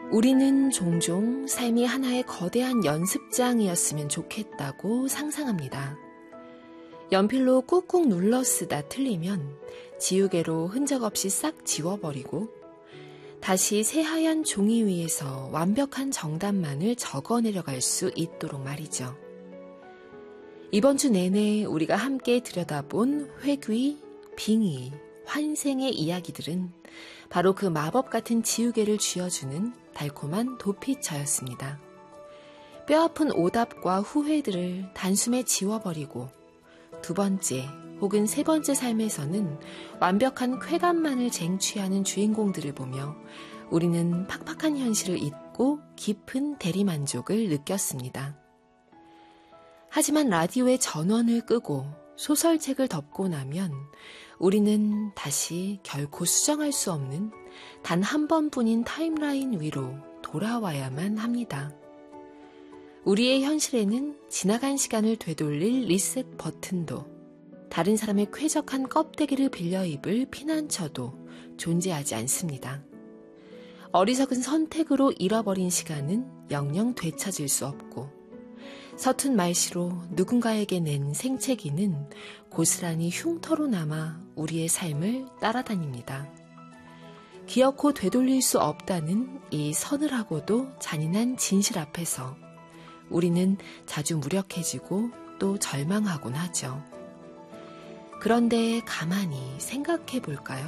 우리는 종종 삶이 하나의 거대한 연습장이었으면 좋겠다고 상상합니다. 연필로 꾹꾹 눌러 쓰다 틀리면 지우개로 흔적 없이 싹 지워버리고 다시 새하얀 종이 위에서 완벽한 정답만을 적어내려갈 수 있도록 말이죠. 이번 주 내내 우리가 함께 들여다본 회귀, 빙의, 환생의 이야기들은 바로 그 마법 같은 지우개를 쥐어주는 달콤한 도피처였습니다. 뼈아픈 오답과 후회들을 단숨에 지워버리고 두 번째 혹은 세 번째 삶에서는 완벽한 쾌감만을 쟁취하는 주인공들을 보며 우리는 팍팍한 현실을 잊고 깊은 대리만족을 느꼈습니다. 하지만 라디오의 전원을 끄고 소설책을 덮고 나면 우리는 다시 결코 수정할 수 없는 단 한 번뿐인 타임라인 위로 돌아와야만 합니다. 우리의 현실에는 지나간 시간을 되돌릴 리셋 버튼도 다른 사람의 쾌적한 껍데기를 빌려 입을 피난처도 존재하지 않습니다. 어리석은 선택으로 잃어버린 시간은 영영 되찾을 수 없고 서툰 말씨로 누군가에게 낸 생채기는 고스란히 흉터로 남아 우리의 삶을 따라다닙니다. 기어코 되돌릴 수 없다는 이 서늘하고도 잔인한 진실 앞에서 우리는 자주 무력해지고 또 절망하곤 하죠. 그런데 가만히 생각해 볼까요?